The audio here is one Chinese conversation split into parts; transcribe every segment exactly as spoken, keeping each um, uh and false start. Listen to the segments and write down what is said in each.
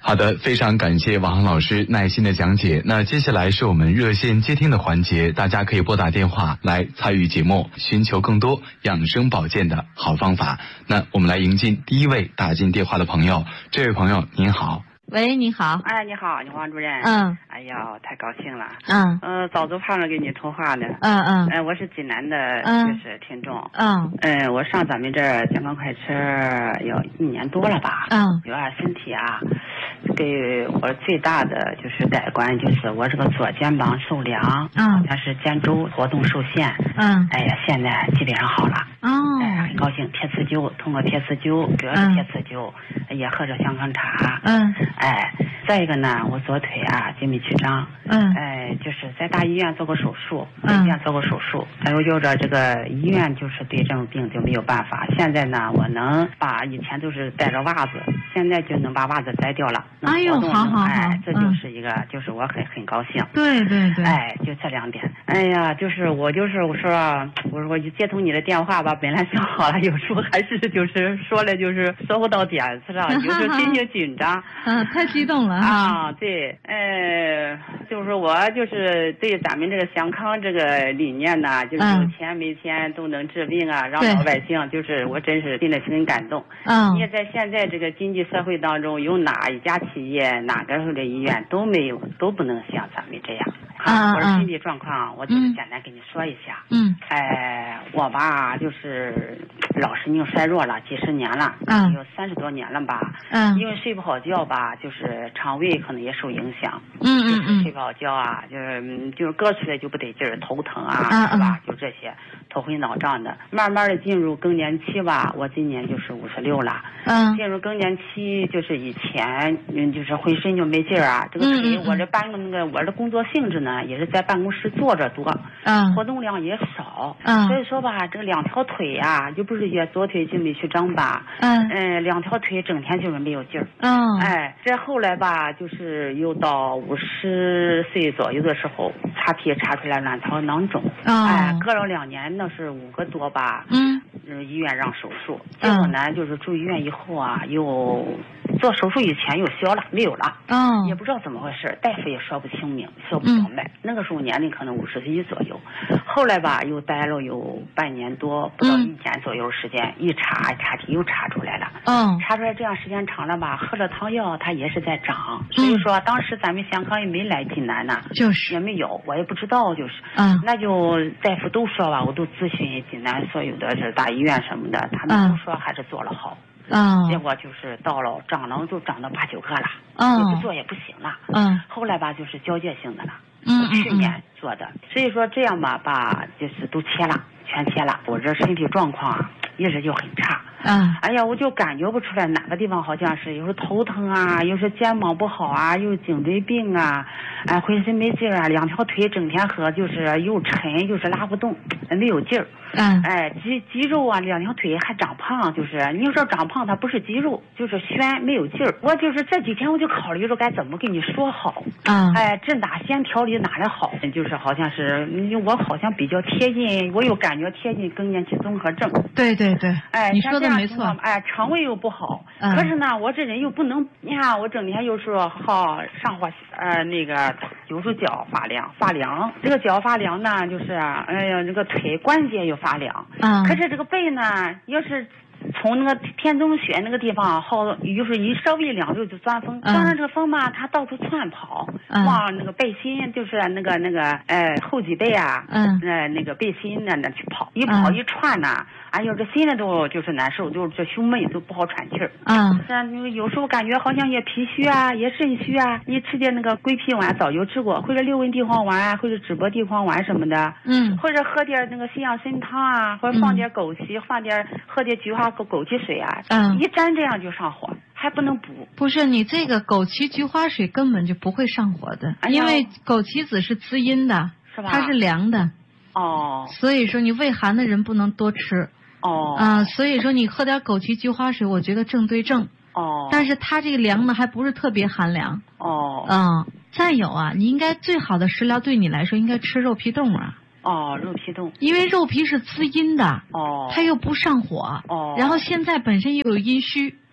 好的，非常感谢王航老师耐心的讲解。那接下来是我们热线接听的环节，大家可以拨打电话来参与节目，寻求更多养生保健的好方法。那我们来迎进第一位打进电话的朋友，这位朋友您好。 喂，你好。 哎，你好，你王主任。 嗯。 哎呀，太高兴了。 嗯。 呃，早都盼着跟你通话呢。 嗯嗯。 哎、呃，我是济南的， 嗯、 就是听众。 嗯。 嗯、呃，我上咱们这儿健康快车有一年多了吧。 嗯。 有点身体啊，给我最大的就是改观，就是我这个左肩膀受凉， 嗯， 好像是肩周活动受限。 嗯。 哎呀，现在基本上好了。 哦。 哎，很高兴，贴刺灸，通过贴刺灸，主要是贴刺灸，嗯、也喝着香康茶。 嗯。 哎，再一个呢，我左腿啊筋密曲张， 嗯， 哎，就是在大医院做过手术， 在医院做过手术，还有有着这个医院就是对这种病就没有办法。现在呢，我能把以前都是带着袜子，现在就能把袜子摘掉了。 哎呦，好好好， 哎，这就是一个，嗯、就是我很很高兴。 对对对。 哎，就这两点。哎呀，就是我就是我说我说我就接通你的电话吧，本来想好了，有时候还是就是说了就是说不到点子上，有时候心情紧张。 嗯，太激动了啊！对，呃，就是我就是对咱们这个祥康这个理念呢，就是有钱没钱都能治病啊，让老百姓就是我真是真的很感动。 嗯， 你也在现在这个经济社会当中，有哪一家企业、哪个这医院都没有，都不能像咱们这样。啊，我的身体状况，我就是简单跟你说一下。 嗯。 哎，我吧就是老神经衰弱了，几十年了， 嗯， 有三十多年了吧。 嗯。 因为睡不好觉吧，就是肠胃可能也受影响。 嗯嗯嗯。睡不好觉啊，就是就是搁出来就不得劲儿，头疼啊， 嗯、 是吧？就这些，头昏脑胀的。慢慢的进入更年期吧，我今年就是五十六了。 嗯。 进入更年期就是以前嗯就是浑身就没劲儿啊，这个腿、嗯、我这办公那个我的工作性质呢，也是在办公室坐着多， 嗯， 活动量也少， 嗯， 所以说吧，这个两条腿呀、啊，就不是也左腿筋没曲张吧， 嗯， 嗯，两条腿整天就是没有劲儿， 嗯， 哎，这后来吧，就是又到五十岁左右的时候，查皮查出来卵巢囊肿， 嗯， 哎，隔了两年那是五个多吧， 嗯， 嗯，医院让手术，结果呢，就是住医院以后啊，又做手术以前又消了，没有了， 嗯， 也不知道怎么回事，大夫也说不清明，说不明白。嗯、那个时候年龄可能五十岁左右，后来吧又待了有半年多，不到一年左右时间，嗯、一查查体又查出来了。 嗯， 查出来这样时间长了吧，喝了汤药它也是在长，所以说当时咱们祥康也没来济南呢， 就是也没有，我也不知道，就是， 嗯， 那就大夫都说吧，我都咨询济南所有的这大医院什么的，他们都说还是做了好。 嗯， 结果就是到了长了就长到八九个了， 嗯， 也不做也不行了， 嗯， 后来吧就是交界性的了， 嗯， 去年做的，所以说这样吧，把就是都切了，全切了，我这身体状况啊一直就很差， 嗯， 哎呀，我就感觉不出来哪个地方好像是有时候头疼啊，有时候肩膀不好啊，又颈椎病啊，哎，浑身没劲儿啊，两条腿整天喝就是又沉又是拉不动，没有劲儿。 嗯， 哎，肌肌肉啊，两条腿还长胖，就是你说长胖，它不是肌肉，就是宣没有劲儿。我就是这几天我就考虑着该怎么跟你说好。 嗯， 哎，这哪先调理哪来好？就是好像是我好像比较贴近，我有感觉贴近更年期综合症。 对对对， 哎， 你说的没错。 哎，肠胃又不好， 嗯、 可是呢，我这人又不能，你看我整天又说好上火，呃，那个有时候脚发凉，发凉。这个脚发凉呢，就是哎呀，这个腿关节又发凉。 嗯， 可是这个背呢，要是从那个天中穴那个地方，好，就是一稍微凉就就钻风，钻上这个风嘛，它到处窜跑， 嗯、 往那个背心，就是那个那个，哎，后脊背啊， 嗯， 呃，那个背心那那去跑，一跑一窜呐、啊。嗯哎呦，这心里都就是难受，就是这胸闷都不好喘气儿。 嗯， 是啊，有时候感觉好像也脾虚啊，也肾虚啊。你吃点那个归脾丸，早就吃过，或者六味地黄丸啊，或者枳柏地黄丸什么的。 嗯， 或者喝点那个西洋参汤啊，或者放点枸杞，嗯、放点喝点菊花枸枸杞水啊。 嗯， 一沾这样就上火，还不能补。 不是你这个枸杞菊花水根本就不会上火的，哎、因为枸杞子是滋阴的， 是吧？ 它是凉的。 哦。 所以说你胃寒的人不能多吃。 哦， 啊、呃，所以说你喝点枸杞菊花水，我觉得正对正。 哦， 但是它这个凉呢，还不是特别寒凉。 哦， 嗯，再有啊，你应该最好的食疗对你来说应该吃肉皮冻啊。 哦，肉皮冻。 因为肉皮是滋阴的。 哦。 它又不上火。 哦。 然后现在本身又有阴虚。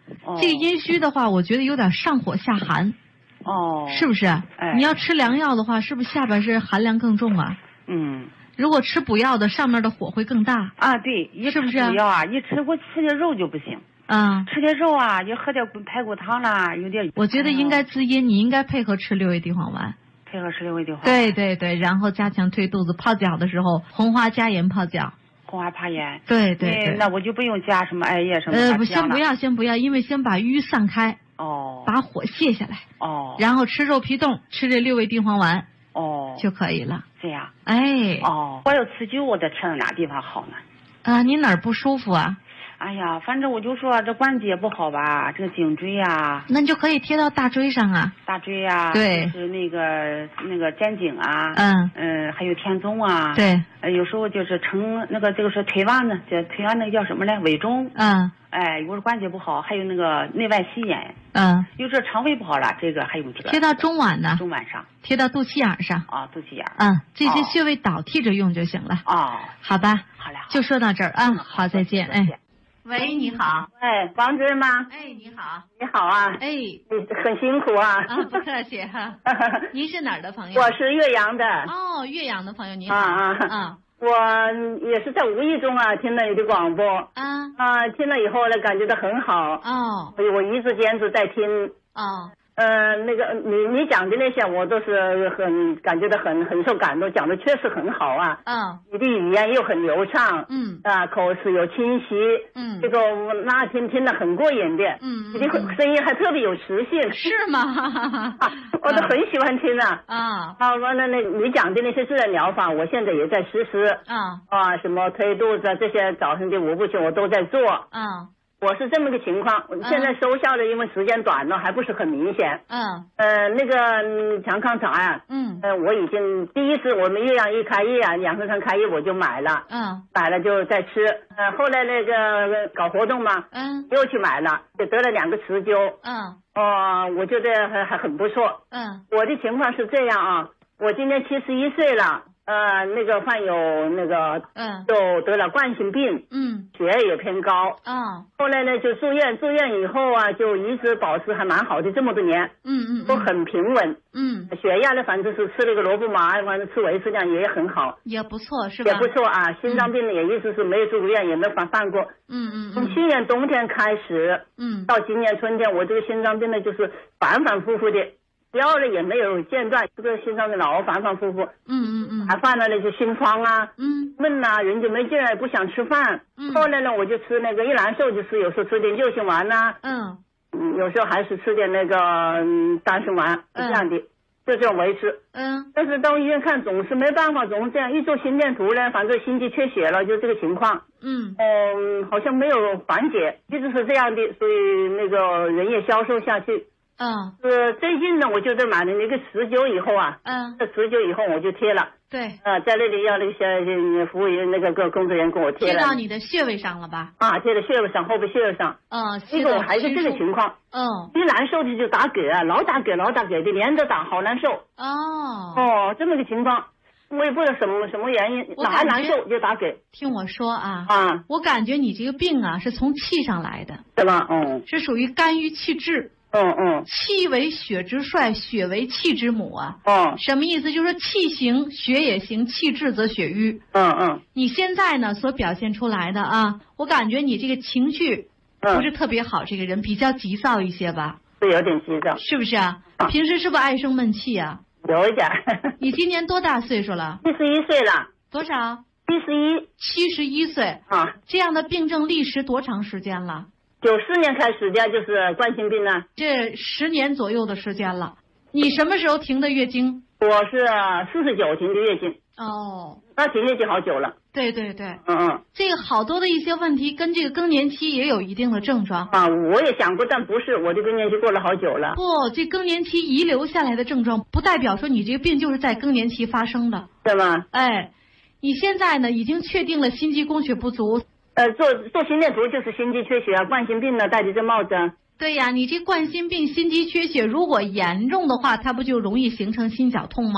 哦、这个阴虚的话，我觉得有点上火下寒。 哦。 是不是？ 哎。 你要吃凉药的话，是不是下边是寒凉更重啊？ 嗯。 如果吃补药的，上面的火会更大。 啊，对，一吃补药啊，一吃我吃点肉就不行。 嗯。 吃点肉啊，就喝点排骨汤啦，有点。 我觉得应该滋阴，你应该配合吃六味地黄丸。 配合吃六味地黄丸。 对对对，然后加强推肚子，泡脚的时候红花加盐泡脚。 红花帕盐。 对对对。 那我就不用加什么艾叶什么。 呃，不，先不要，先不要，因为先把瘀散开。 哦。 把火泄下来。 哦。 然后吃肉皮冻，吃这六味地黄丸。 哦。 就可以了。 这样。 哎。 哦。我要吃灸，我得吃到哪地方好呢？ 啊，你哪儿不舒服啊？ 哎呀，反正我就说这关节不好吧，这个颈椎呀。 那你就可以贴到大椎上啊。 大椎呀。 对。 就是那个那个肩颈啊。 嗯。 嗯，还有天宗啊。 对。 呃，有时候就是成那个这个是腿腕呢，这腿腕那个叫什么来？委中。 嗯。 哎，有时候关节不好，还有那个内外膝炎。 嗯。 有时候肠胃不好了，这个还有这个。 贴到中脘呢。 中脘上。 贴到肚脐眼上。 啊，肚脐眼。 嗯，这些穴位倒替着用就行了。 哦。 好吧。 好嘞。 就说到这儿啊，好，再见，哎。喂，你好。 哎，王主任吗？ 哎，你好。 你好啊。 哎， 你很辛苦啊。 啊，不客气哈。您是哪儿的朋友？ 我是岳阳的。 哦，岳阳的朋友，你好。 啊啊啊。 我也是在无意中啊听了你的广播。 啊。 啊，听了以后呢，感觉到很好。 哦。 所以我一直坚持在听。 哦。 呃，那个你你讲的那些，我都是很感觉到很很受感动，讲的确实很好啊。 嗯。 你的语言又很流畅。 嗯。啊， 口齿又清晰。 嗯。 这个我那天听得很过瘾的。 嗯。 你的声音还特别有磁性。 是吗？ 啊，我都很喜欢听啊。 啊。 啊，完了那你讲的那些自然疗法，我现在也在实施。 啊。啊， 什么推肚子这些早上的五步曲我都在做。 啊。 我是这么个情况，现在收效的，因为时间短了，还不是很明显。 嗯。 呃，那个强抗茶呀， 嗯。 呃，我已经第一次我们岳阳一开业啊，养生堂开业我就买了。 嗯。 买了就在吃，呃，后来那个搞活动嘛， 嗯， 又去买了，就得了两个持灸。 嗯。 哦，我觉得还还很不错。 嗯。我的情况是这样啊，我今年七十一岁了。呃，那个患有那个， 嗯， 就得了冠心病， 嗯， 血压也偏高， 啊、哦， 后来呢就住院，住院以后啊，就一直保持还蛮好的，这么多年， 嗯嗯， 都很平稳， 嗯， 血压呢反正是吃了个萝卜麻，反正吃维持量也很好， 也不错是吧？ 也不错啊，心脏病呢也一直是没有住过院，也没有犯犯过， 嗯嗯， 从去年冬天开始， 嗯， 到今年春天，我这个心脏病呢就是反反复复的。药了也没有间断，这个心脏病老反反复复， 嗯嗯嗯， 还犯了那些心慌啊， 嗯， 闷呐、啊，人就没劲儿，不想吃饭。 嗯， 后来呢，我就吃那个一难受就吃，有时候吃点救心丸呐、啊， 嗯， 嗯，有时候还是吃点那个嗯丹参丸，这样的，就这样维持。 嗯， 但是到医院看总是没办法，总是这样，一做心电图呢，反正心肌缺血了，就这个情况。 嗯， 嗯，好像没有缓解，一直是这样的，所以那个人也消瘦下去。 嗯， 呃，最近呢，我就是买了那个持灸以后啊， 嗯， 这持灸以后我就贴了， 对， 呃，在那里要那些服务员那个个工作人员给我贴了， 贴到你的穴位上了吧？ 啊，贴到穴位上，后背穴位上， 嗯， 这个我还是这个情况， 嗯， 一难受的就打嗝啊，老打嗝老打嗝的，连着打，好难受。 哦， 哦，这么个情况。我也不知道什么什么原因，哪难受就打嗝。 听我说啊， 啊， 我感觉你这个病啊是从气上来的， 对吧？嗯， 是属于肝郁气滞。 嗯嗯， 气为血之帅，血为气之母啊。 嗯， 什么意思？就是说气行，血也行，气滞则血瘀。 嗯嗯， 你现在呢所表现出来的啊，我感觉你这个情绪不是特别好，这个人比较急躁一些吧？ 是有点急躁， 是不是啊？啊平时是不是爱生闷气啊？ 有一点。 你今年多大岁数了？ 七十一岁了。 多少？ 七十一。 七十一岁啊。这样的病症历时多长时间了？ 九四年开始的，就是冠心病呢。 这十年左右的时间了。你什么时候停的月经？ 我是四十九停的月经。 哦。 那停月经好久了。 对对对。 嗯嗯。 这个好多的一些问题跟这个更年期也有一定的症状。 啊，我也想过，但不是，我的更年期过了好久了。 不，这更年期遗留下来的症状，不代表说你这个病就是在更年期发生的。 对吗？ 哎，你现在呢已经确定了心肌供血不足。 呃，做做心电图就是心肌缺血啊，冠心病呢戴的这帽子。 对呀，你这冠心病、心肌缺血如果严重的话，它不就容易形成心绞痛吗？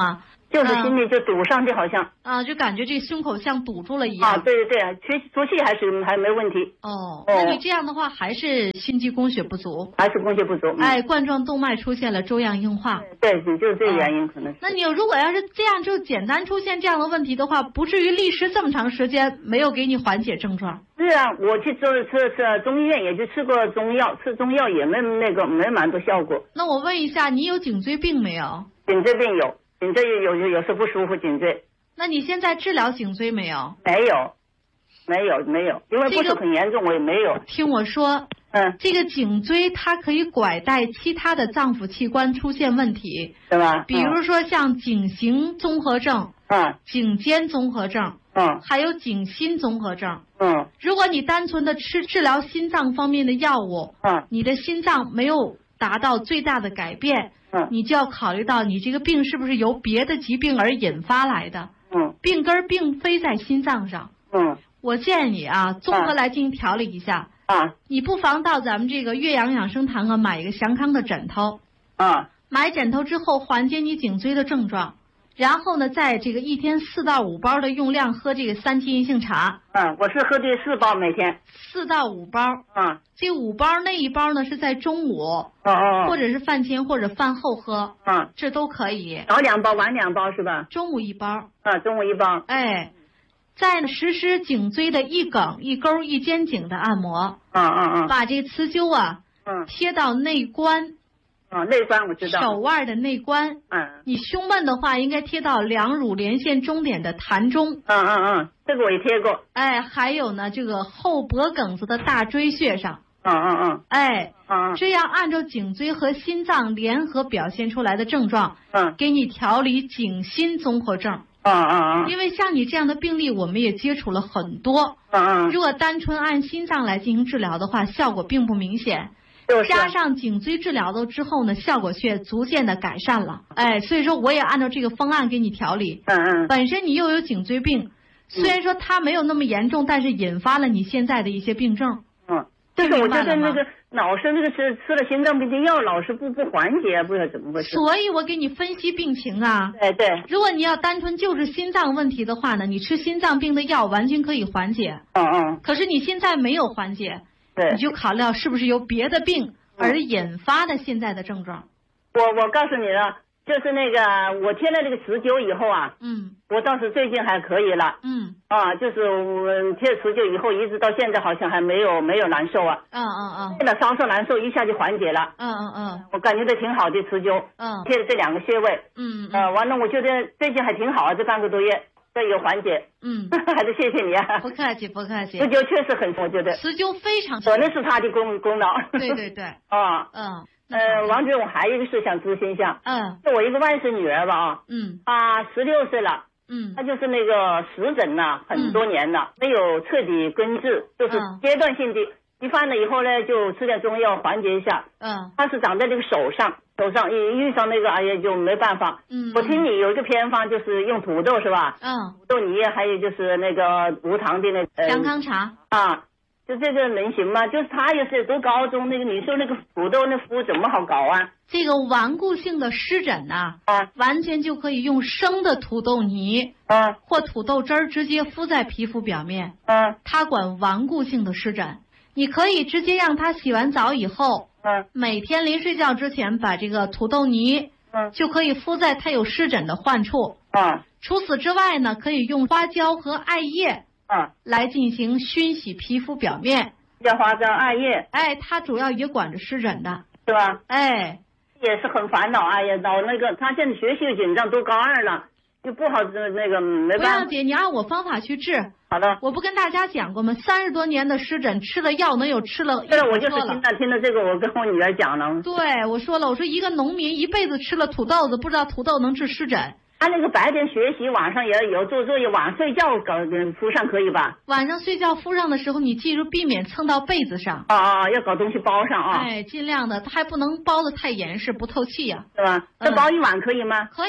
就是心里就堵上去，好像啊，就感觉这胸口像堵住了一样。 啊，对对对，缺出气还是还没问题。 哦，那你这样的话还是心肌供血不足， 还是供血不足。嗯、 哎，冠状动脉出现了粥样硬化。 对对，就是这个原因、啊、可能是。 那你如果要是这样就简单出现这样的问题的话，不至于历时这么长时间没有给你缓解症状。 是啊，我去吃吃吃中医院也就吃过中药，吃中药也没那个没蛮多效果。 那我问一下，你有颈椎病没有？ 颈椎病有，颈椎有有有时候不舒服，颈椎。 那你现在治疗颈椎没有？ 没有，没有没有，因为不是很严重，我也没有。 听我说， 嗯， 这个颈椎它可以拐带其他的脏腑器官出现问题， 是吧？ 比如说像颈型综合症， 嗯， 颈肩综合症， 嗯， 还有颈心综合症， 嗯。 如果你单纯的吃治疗心脏方面的药物， 嗯， 你的心脏没有达到最大的改变， 嗯， 你就要考虑到你这个病是不是由别的疾病而引发来的。 嗯， 病根儿并非在心脏上。 嗯， 我建议你啊，综合来进行调理一下。 啊， 你不妨到咱们这个岳阳养生堂啊，买一个祥康的枕头。 啊， 买枕头之后缓解你颈椎的症状，然后呢，在这个一天四到五包的用量喝这个三七银杏茶。 嗯，我是喝这四包每天。 四到五包。 嗯， 这五包那一包呢是在中午， 哦哦， 或者是饭前或者饭后喝。 嗯， 这都可以。 早两包，晚两包是吧？ 中午一包。 啊，中午一包。 哎，再实施颈椎的一梗、一勾、一肩颈的按摩。 嗯嗯嗯。 把这个磁灸啊， 嗯， 贴到内关。 啊，内关我知道。 手腕的内关。 嗯。 你胸闷的话，应该贴到两乳连线中点的膻中。 嗯嗯嗯，这个我也贴过。 哎，还有呢，这个后脖梗子的大椎穴上。 嗯嗯嗯。 哎。 嗯。 这样按照颈椎和心脏联合表现出来的症状， 嗯， 给你调理颈心综合症。 嗯嗯嗯。 因为像你这样的病例，我们也接触了很多。 嗯嗯。 如果单纯按心脏来进行治疗的话，效果并不明显。 就是加上颈椎治疗了之后呢，效果却逐渐的改善了。哎，所以说我也按照这个方案给你调理。 嗯嗯。 本身你又有颈椎病，虽然说它没有那么严重，但是引发了你现在的一些病症。 嗯。就是我觉得那个老是那个吃吃了心脏病的药，老是不不缓解，不知道怎么回事。 所以我给你分析病情啊。 对对。 如果你要单纯就是心脏问题的话呢，你吃心脏病的药完全可以缓解。 嗯嗯。 可是你现在没有缓解。 对。 你就考虑到是不是由别的病而引发的现在的症状。 我我告诉你了，就是那个我贴了这个磁灸以后啊， 嗯， 我倒是最近还可以了。 嗯。 啊，就是我们贴磁灸以后，一直到现在好像还没有没有难受啊。 嗯嗯嗯。 贴了稍稍难受，一下就缓解了。 嗯嗯嗯。 我感觉到挺好的磁灸。 嗯。 贴的这两个穴位。 嗯。 呃，完了，我觉得最近还挺好啊，这半个多月。这有缓解， 嗯， 还是谢谢你啊！ 不客气，不客气。 磁灸确实很，我觉得磁灸非常， 可能是他的功功劳。 对对对， 啊， 嗯， 呃，王主任，我还有一个事想咨询一下， 嗯， 就我一个外甥女儿吧，啊， 嗯， 她十六岁了， 嗯， 她就是那个湿疹呐，很多年了，没有彻底根治，就是阶段性的，一犯了以后呢，就吃点中药缓解一下， 嗯， 她是长在这个手上。手上一遇上那个，哎呀，就没办法。 嗯， 我听你有一个偏方，就是用土豆是吧？ 嗯， 土豆泥，还有就是那个无糖的那个香康茶啊，就这个能行吗？就是他也是读高中那个，你说那个土豆那敷怎么好搞啊？ 这个顽固性的湿疹呐、 啊，啊， 完全就可以用生的土豆泥啊或土豆汁儿直接敷在皮肤表面。 啊， 它管顽固性的湿疹，你可以直接让他洗完澡以后。 嗯， 每天临睡觉之前把这个土豆泥， 嗯， 就可以敷在他有湿疹的患处。 啊， 除此之外呢，可以用花椒和艾叶， 啊， 来进行熏洗皮肤表面。 叫花椒、艾叶， 哎，它主要也管着湿疹的， 是吧？ 哎， 也是很烦恼。哎呀，老那个他现在学习又紧张，都高二了，就不好那个没办法。 不要紧，你按我方法去治。 好的， 我不跟大家讲过吗？三十多年的湿疹，吃了药能有吃了。 对了，我就是听到听到这个，我跟我女儿讲了。 对，我说了，我说一个农民一辈子吃了土豆子，不知道土豆能治湿疹。 他那个白天学习，晚上也有做作业，晚上睡觉搞敷上可以吧？ 晚上睡觉敷上的时候，你记住避免蹭到被子上。 啊啊，要搞东西包上啊。 哎，尽量的，它还不能包的太严实，不透气呀、 啊，是吧？这包一晚可以吗？ 可以。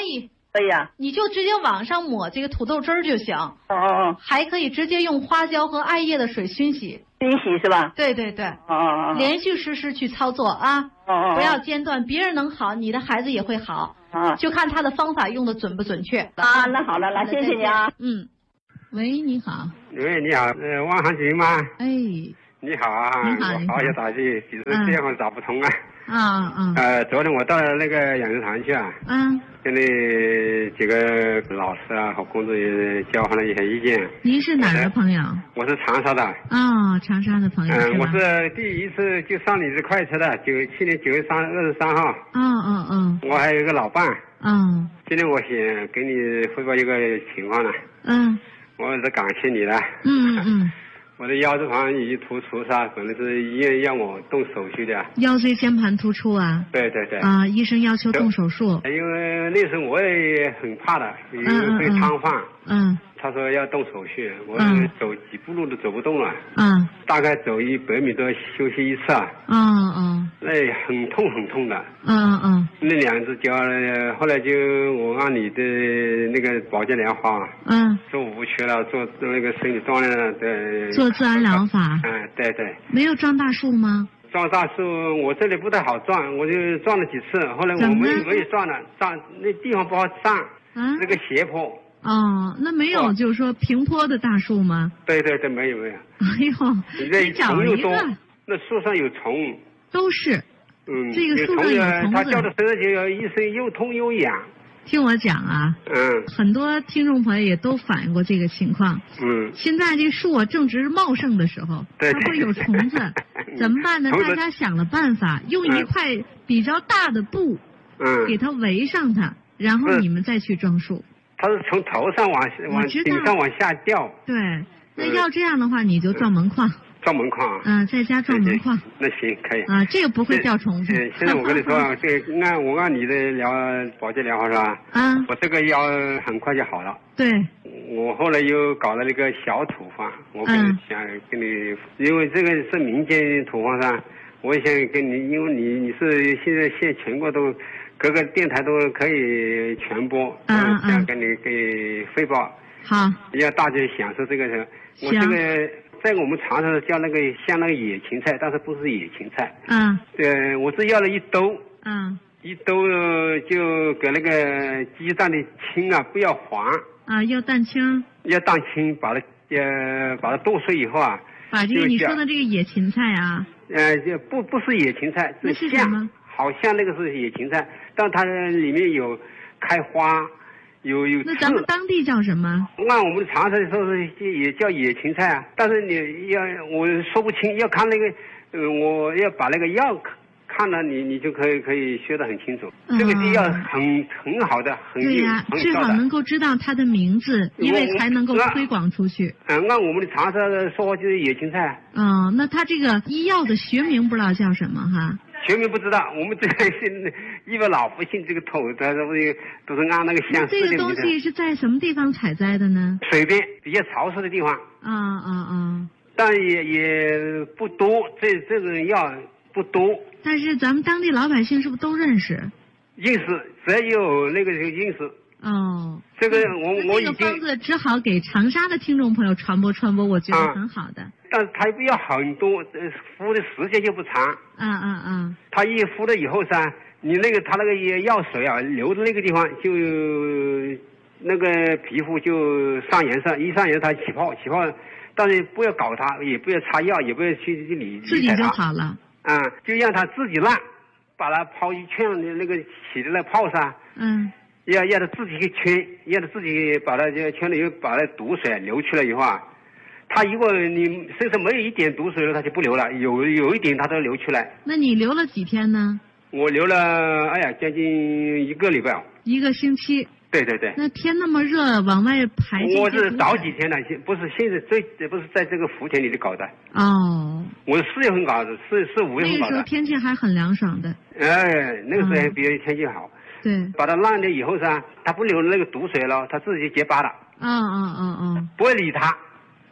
可以啊。 你就直接往上抹这个土豆汁儿就行。哦哦哦。 还可以直接用花椒和艾叶的水熏洗。 熏洗是吧？ 对对对。 哦哦哦。 连续实时去操作啊。 哦哦。 不要间断，别人能好，你的孩子也会好。 啊。 就看他的方法用的准不准确。 啊，那好了，那谢谢你啊。 嗯。喂，你好。 喂，你好，呃，汪汉军吗？ 哎。 你好啊， 你好， 我好久打去，其实电话打不通啊。 啊啊。 呃，昨天我到了那个养生堂去啊。 嗯。 跟你几个老师啊和工作人员交换了一些意见。 您是哪儿的朋友？ 我是长沙的。 哦，长沙的朋友。 嗯，我是第一次就上你这快车的，九去年九月三二十三号。 嗯嗯嗯。 我还有一个老伴。 嗯。 今天我想给你汇报一个情况呢。 嗯。 我是感谢你了。 嗯嗯嗯。 我的腰椎盘已经突出是吧？本来是医院让我动手术的。 腰椎间盘突出啊？ 对对对。 啊，医生要求动手术。 因为那时候我也很怕的，因为会瘫痪。 嗯。 他说要动手术，我走几步路都走不动了。 嗯。 大概走一百米都要休息一次啊。 嗯嗯。 那很痛很痛的。 嗯嗯嗯。 那两只脚，后来就我按你的那个保健疗法。 嗯。 做无缺了，做那个身体锻炼了，对。 做自然疗法。 嗯，对对。 没有撞大树吗？ 撞大树，我这里不太好撞，我就撞了几次，后来我没有没有撞了，撞那地方不好上。啊。那个斜坡。 哦，那没有就是说平坡的大树吗？ 对对对，没有没有。 哎呦，你找一个。 那树上有虫。 都是。 嗯。 这个树上有虫子。 他叫的身上就要一身又痛又痒。 听我讲啊。 嗯。 很多听众朋友也都反映过这个情况。 嗯。 现在这树啊正值茂盛的时候， 对它会有虫子，怎么办呢？大家想了办法，用一块比较大的布， 嗯， 给它围上它，然后你们再去种树。 它是从头上往往顶上往下掉。 对，那要这样的话，你就撞门框。 撞门框。 嗯，在家撞门框。 那行可以。 啊，这个不会掉虫子。 现在我跟你说啊，这按我按你的疗保健疗法是吧？ 啊。 我这个腰很快就好了。 对。 我后来又搞了那个小土方，我跟你想跟你，因为这个是民间土方噻，我也想跟你，因为你你是现在现全国都。各个电台都可以传播， 嗯嗯， 想跟你给汇报。 好， 要大家享受这个。我这个在我们长沙叫那个像那个野芹菜，但是不是野芹菜。 嗯。 呃，我是要了一兜。 嗯。 一兜就给那个鸡蛋的清啊，不要黄。 啊，要蛋清。要蛋清，把它呃把它剁碎以后啊。 把这个你说的这个野芹菜啊。 呃，不不是野芹菜， 是什么？ 好像那个是野芹菜，但它里面有开花，有有。 那咱们当地叫什么？ 按我们长沙的说是也叫野芹菜啊，但是你要我说不清，要看那个，呃，我要把那个药看了，你你就可以可以学得很清楚。嗯、这个是要很很好的，很对呀、啊，最好能够知道它的名字，因为才能够推广出去。 嗯，按我们的长沙的说法就是野芹菜。 嗯，那它这个医药的学名不知道叫什么哈？ 学名不知道，我们这个是一般老百姓这个头，他都是都是按那个相似的。 这个东西是在什么地方采摘的呢？ 水边比较潮湿的地方。 啊啊啊！ 但也也不多，这这个药不多。 但是咱们当地老百姓是不是都认识？ 认识，只要有那个就认识。 哦。 这个我我已经。 这个方子只好给长沙的听众朋友传播传播，我觉得很好的。啊， 但是它不要很多，敷的时间就不长。 嗯嗯嗯。 它一敷了以后噻，你那个它那个药水啊，流的那个地方就那个皮肤就上颜色，一上颜色它起泡起泡，但是不要搞它，也不要擦药，也不要去去理自己就好了。 啊、嗯，就让它自己烂，把它泡一圈的那个起的那泡噻。 嗯。 要让它自己去圈，让它自己把它这圈了以后，把那毒水流出来以后啊。它如果你身上没有一点毒水了，它就不流了；有有一点，它都流出来。 那你流了几天呢？ 我流了，哎呀，将近一个礼拜。一个星期。 对对对。 那天那么热，往外排。 我是早几天了，不是现在最不是在这个福田里头搞的。 哦。 我是四月份搞的，四四五月份搞的。 那个时候天气还很凉爽的。 哎，那个时候还比天气好。 对。 把它烂了以后噻，它不流那个毒水了，它自己结疤了。 嗯嗯嗯嗯。 不会理它。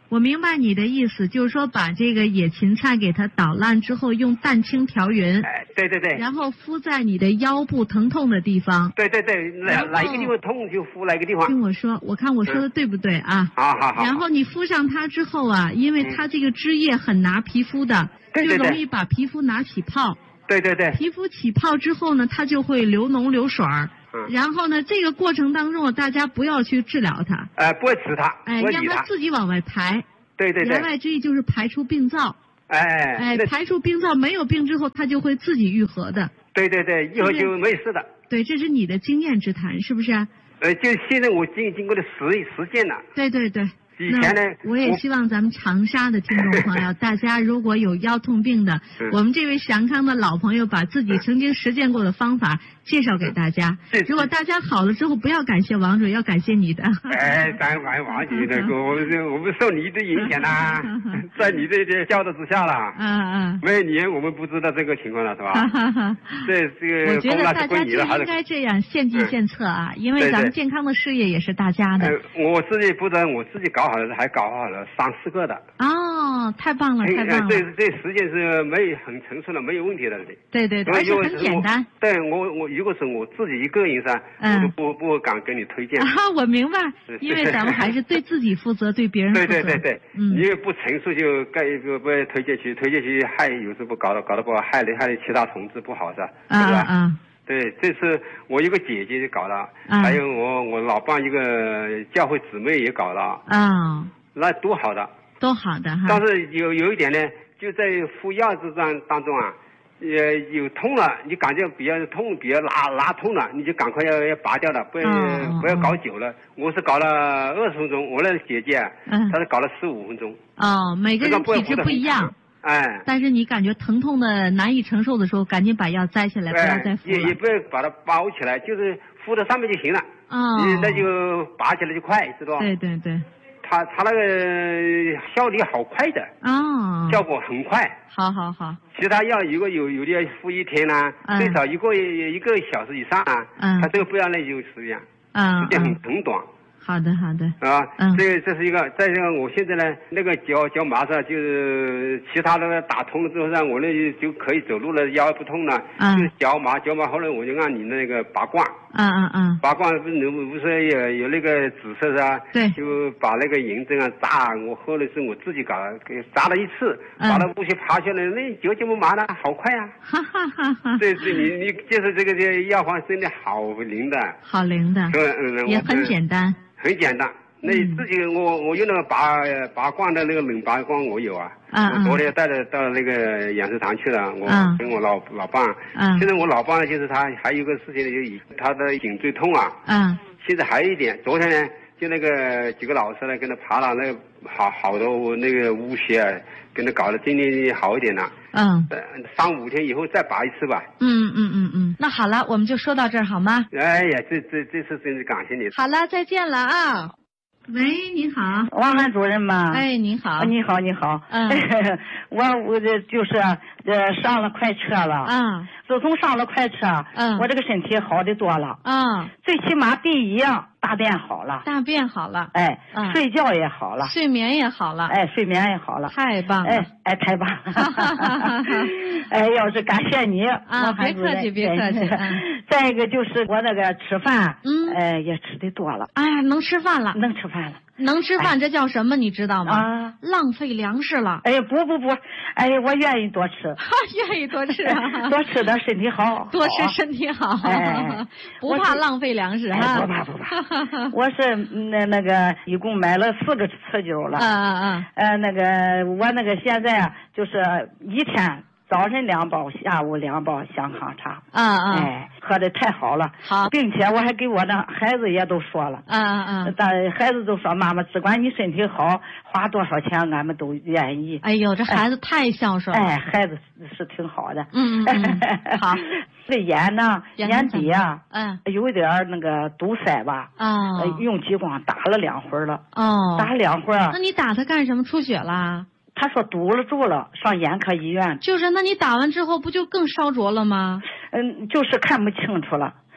我明白你的意思，就是说把这个野芹菜给它捣烂之后，用蛋清调匀。 哎，对对对。 然后敷在你的腰部疼痛的地方。 对对对，哪哪一个地方痛就敷哪个地方。 听我说，我看我说的对不对啊？ 好好好。 然后你敷上它之后啊，因为它这个汁液很拿皮肤的， 对对对， 就容易把皮肤拿起泡。 对对对。 皮肤起泡之后呢，它就会流脓流水儿。嗯。然后呢，这个过程当中，大家不要去治疗它。 哎，不会吃它。 哎，让它自己往外排。 对对对。 言外之意就是排出病灶。 哎哎，排出病灶，没有病之后，它就会自己愈合的。 对对对，以后就没事的。 对，这是你的经验之谈，是不是？ 呃，就现在我经经过的实实践了。 对对对。 以前呢， 我也希望咱们长沙的听众朋友，大家如果有腰痛病的，我们这位祥康的老朋友把自己曾经实践过的方法介绍给大家。如果大家好了之后，不要感谢王主任，要感谢你的。 哎，咱玩王姐的，我们我们受你的影响啦，在你这些教导之下啦。 嗯嗯。 没有你，我们不知道这个情况了，是吧？这这个我觉得大家就应该这样献计献策啊，因为咱们健康的事业也是大家的。 我自己不但我自己搞好了，还搞好了三四个的。 哦，太棒了，太棒了！ 这这实际是没很成熟的，没有问题的。 对对对，而且很简单。 对我我如果是我自己一个人噻，我都不不敢跟你推荐。 啊，我明白，因为咱们还是对自己负责，对别人负责。 对对对对，嗯，因为不成熟就该不不推荐去，推荐去害有时候不搞得搞得不好，害了害了其他同志不好噻，对吧？ 啊。 对，这次我一个姐姐就搞了，还有我我老伴一个教会姊妹也搞了。 啊。 那多好的， 多好的哈！ 但是有有一点呢，就在服药这当当中啊，呃，有痛了，你感觉比较痛，比较拉拉痛了，你就赶快要要拔掉了，不要、哦、不要搞久了。我是搞了二十分钟，我那个姐姐啊，嗯，她是搞了十五分钟。 哦，每个人体质不一样。 哎， 但是你感觉疼痛的难以承受的时候，赶紧把药摘下来，不要再敷了。 也也不要把它包起来，就是敷在上面就行了。 哦， 那就拔起来就快，知道吧？ 对对对。 他他那个效率好快的哦， 效果很快。 好好好。 其他药如果有有的要敷一天呢、啊，嗯、最少一个一个小时以上啊。嗯。他这个不要那就时间，嗯，时间很很短。 好的好的。 啊，嗯，这这是一个，再一个，我现在呢，那个脚脚麻上就是其他的打通了之后呢，我那就可以走路了，腰不痛了，嗯，就是脚麻脚麻，后来我就按你那个拔罐， 嗯嗯嗯， 拔罐不是不是有有那个紫色的啊， 对， 就把那个银针啊扎，我后来是我自己搞，给扎了一次，把那乌漆爬下来，那脚就不麻了，好快啊， 哈哈哈哈， 对对，你你就是这个这药方真的好灵的， 好灵的， 对，嗯， 也很简单。 很简单，那你自己我我用那个拔拔罐的那个冷拔罐我有啊，嗯、我昨天带着到那个养生堂去了，我跟我老、嗯、老伴，嗯，现在我老伴呢就是他还有一个事情呢，就他的颈椎痛啊，嗯，现在还有一点，昨天呢就那个几个老师呢跟他爬了那个好好多那个污血、啊，跟他搞得今天好一点了，嗯，三五天以后再拔一次吧， 嗯嗯嗯嗯，那好了，我们就说到这儿好吗？ 哎呀，这这这次真是感谢你。 好了，再见了啊。喂，你好， 王安主任吗？ 哎，你好， 你好，你好。嗯，我我这就是呃上了快车了。嗯，自从上了快车，嗯，我这个身体好的多了。嗯，最起码第一样，大便好了。 大便好了。 哎，嗯、睡觉也好了。 睡眠也好了。 哎，睡眠也好了。 太棒了。 哎哎，太棒了。哎，要是感谢你， 啊，别客气，别客气。 再一个就是我那个吃饭，嗯，哎，也吃的多了。 哎呀，能吃饭了， 能吃饭了。 能吃饭，这叫什么？你知道吗？啊，浪费粮食了。 哎呀，不不不，哎呀，我愿意多吃， 愿意多吃啊， 多吃点身体好， 多吃身体好，哎，不怕浪费粮食哈。 不怕不怕，我是那那个一共买了四个碴酒了。嗯嗯嗯。呃，那个我那个现在啊，就是一天。早晨两包，下午两包香康茶。嗯嗯，哎，喝的太好了。 好， 并且我还给我的孩子也都说了。嗯嗯嗯，但孩子都说妈妈，只管你身体好，花多少钱俺们都愿意。 哎呦，这孩子太孝顺了。 哎，孩子是挺好的。 嗯嗯嗯。好， 这眼呢，眼底啊，嗯，有一点那个堵塞吧。哦。用激光打了两回了。哦。打两回。 那你打他干什么？出血啦？ 他说堵了住了，上眼科医院。 就是，那你打完之后不就更烧灼了吗？ 嗯，就是看不清楚了。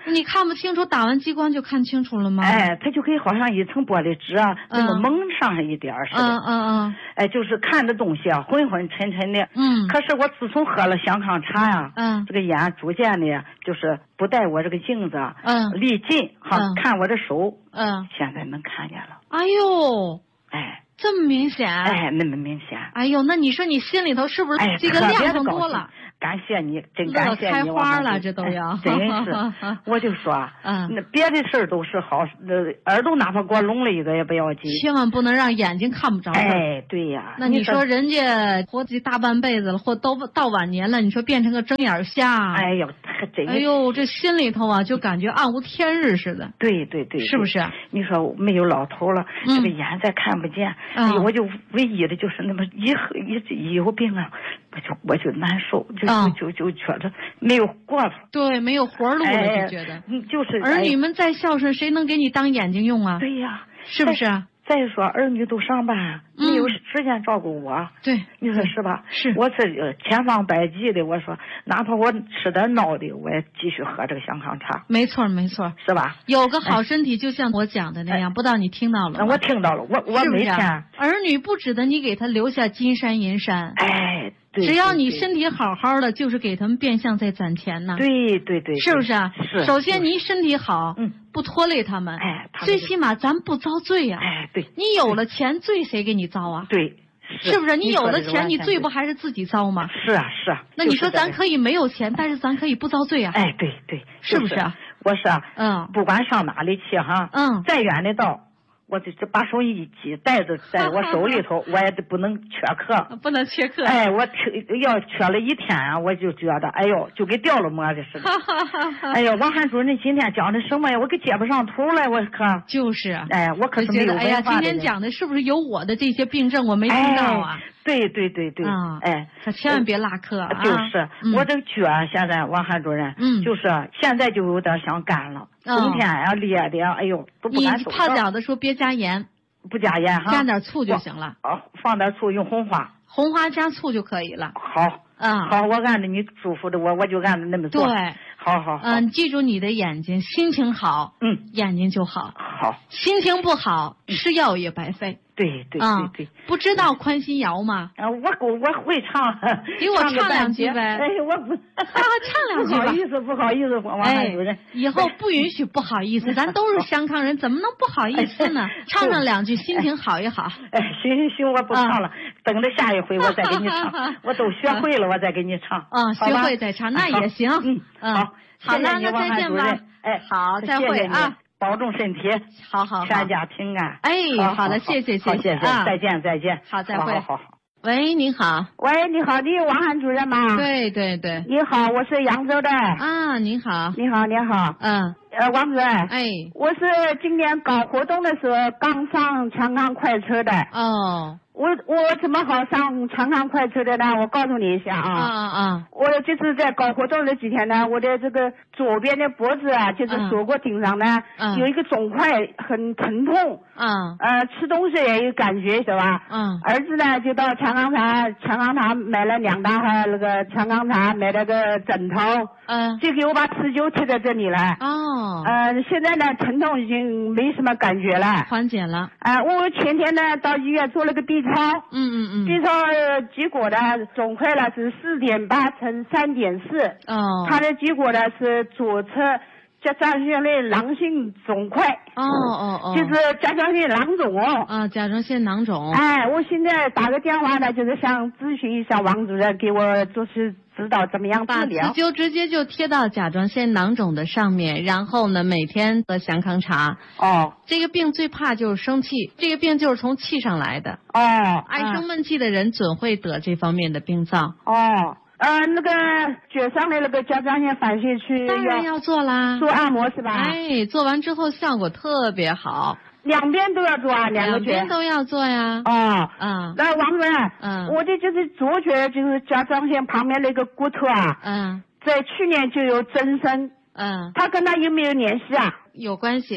你看不清楚，打完激光就看清楚了吗？ 哎，它就跟好像一层玻璃纸啊，那么蒙上一点似的。 嗯嗯嗯。 哎，就是看的东西啊，昏昏沉沉的。 嗯。 可是我自从喝了香康茶呀， 嗯， 这个眼逐渐的，就是不带我这个镜子， 嗯， 离近哈， 嗯， 看我的手， 嗯， 现在能看见了。 哎呦， 哎， 这么明显？ 哎，那么明显。 哎呦，那你说你心里头是不是这个亮堂多了？ 感谢你，真感谢你！ 开花了，这都要， 真是。我就说，嗯，那别的事儿都是好，呃，耳朵哪怕给我聋了一个也不要紧， 千万不能让眼睛看不着。 哎，对呀。 那你说人家活几大半辈子了，或都到晚年了，你说变成个睁眼瞎？ 哎呦，真。 哎呦，这心里头啊，就感觉暗无天日似的。 对对对。 是不是？ 你说没有老头了，这个眼再看不见，哎，我就唯一的就是那么一一一有病啊，我就我就难受，就。就就觉得没有过了， 对，没有活路了，就觉得， 就是儿女们再孝顺，谁能给你当眼睛用啊？ 对呀， 是不是？ 再说儿女都上班，没有时间照顾我， 对， 你说是吧？ 是， 我是千方百计的，我说哪怕我吃点孬的，我也继续喝这个香康茶。 没错，没错， 是吧？ 有个好身体，就像我讲的那样，不知道你听到了吗？ 我听到了，我我每天儿女不指得你给他留下金山银山， 哎。 只要你身体好好的，就是给他们变相在攒钱呢。 对对对， 是不是啊？ 是。 首先，您身体好， 嗯， 不拖累他们。 哎， 最起码咱不遭罪呀。 哎，对。 你有了钱，罪谁给你遭啊？ 对， 是不是？你有了钱，你罪不还是自己遭吗？ 是啊，是啊。 那你说咱可以没有钱，但是咱可以不遭罪啊？ 哎，对对， 是不是啊？ 我是啊， 嗯， 不管上哪里去哈， 嗯， 再远的道。我这这把手一挤，袋子在我手里头，我也不能缺课， 不能缺课。 哎，我缺要缺了一天啊，我就觉得，哎呦，就给掉了馍的似的。哎呦，王涵主任今天讲的什么呀？我给接不上头来，我可就是。 哎，我可是没有文化的人。 哎呀，今天讲的是不是有我的这些病症？我没听到啊。 哎对对对对， 啊， 哎， 可千万别落课啊！ 就是，我这个脚现在王涵主任， 嗯， 就是现在就有点想干了，冬天呀裂的，哎呦，都不敢走。 你泡脚的时候别加盐， 不加盐哈， 加点醋就行了。 哦，放点醋，用红花， 红花加醋就可以了。 好， 嗯， 好，我按照你嘱咐的，我我就按照那么做。 对， 好好。 嗯，记住你的眼睛，心情好， 嗯， 眼睛就好。 好， 心情不好，吃药也白费。 对对对对， 不知道宽心谣吗？ 啊，我我我会唱， 给我唱两句呗。 哎，我不， 唱两句吧。 不好意思，不好意思，王涵主任。 以后不允许不好意思，咱都是香康人，怎么能不好意思呢？唱上两句，心情好一好。 哎，行行行，我不唱了，等着下一回我再给你唱。我都学会了，我再给你唱。 啊，学会再唱那也行。 嗯嗯，好， 好，那那再见吧。 哎， 好，再会啊。 保重身体， 好好好， 全家平安。 哎，好的，谢谢谢谢啊，再见再见， 好再会。 好好好。 喂，你好。 喂，你好，你王涵主任吗？ 对对对。 你好，我是扬州的。 啊，你好。 你好，你好。 嗯。 呃，王主任。 哎。 我是今年搞活动的时候刚上强康快车的。 哦。 我我怎么好上强康快车的呢？我告诉你一下啊。 啊啊！ 我就是在搞活动这几天呢，我的这个左边的脖子啊，就是锁骨顶上呢， 嗯、 有一个肿块，很疼痛。 嗯。 呃，吃东西也有感觉，是吧？ 嗯。 儿子呢，就到强康茶，强康茶买了两大盒那个强康茶，买了个枕头。 嗯。 就给我把刺灸贴在这里了。 哦。 呃，现在呢，疼痛已经没什么感觉了， 缓解了。 啊、呃，我前天呢到医院做了个 B 超。 嗯嗯嗯。 B 超、呃、结果呢，肿块呢是四点八乘三点四。 哦。 它的结果呢是左侧甲状腺类囊性肿块。 哦哦哦。 就是甲状腺囊肿哦。 啊，甲状腺囊肿。 哎，我现在打个电话呢，就是想咨询一下王主任，给我就是指导怎么样治疗。 把刺灸直接就贴到甲状腺囊肿的上面，然后呢，每天喝香康茶。 哦。 这个病最怕就是生气，这个病就是从气上来的。 哦。 爱生闷气的人准会得这方面的病灶。 哦。呃，那个脚上的那个甲状腺反射区当然要做啦， 做按摩是吧？ 哎，做完之后效果特别好。 两边都要做啊，两个脚。 两边都要做呀。 哦。 嗯。 那王主任， 嗯， 我的就是左脚就是甲状腺旁边那个骨头啊， 嗯， 在去年就有增生， 嗯， 它跟它有没有联系啊？ 有关系。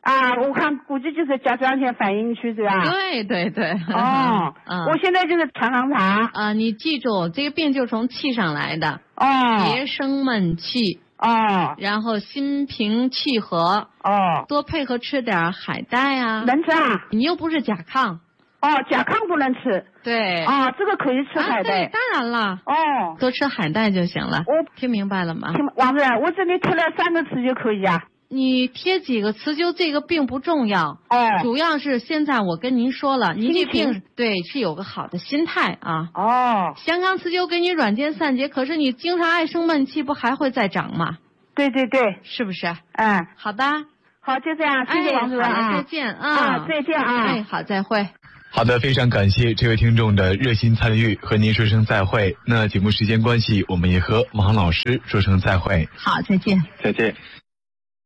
啊，我看估计就是甲状腺反应区对吧？ 对对对。 哦，嗯，我现在就是常常查。 啊，你记住，这个病就从气上来的。 哦。 别生闷气。 哦。 然后心平气和。 哦。 多配合吃点海带啊。 能吃啊？ 你又不是甲亢。 哦，甲亢不能吃。 对。 啊，这个可以吃海带。 啊、对，当然了。 哦。 多吃海带就行了。 我听明白了吗？ 听，王主任，我这里贴了三个词就可以啊。 你贴几个词灸这个并不重要， 哦， 主要是现在我跟您说了，您这病对是有个好的心态啊。 哦， 香港磁灸给你软坚散结，可是你经常爱生闷气，不还会再长吗？ 对对对， 是不是？ 嗯， 好的， 好，就这样，谢谢王主任啊， 再见啊， 啊，再见啊， 哎，好，再会。 好的，非常感谢这位听众的热心参与，和您说声再会。那节目时间关系，我们也和王老师说声再会。 好，再见， 再见。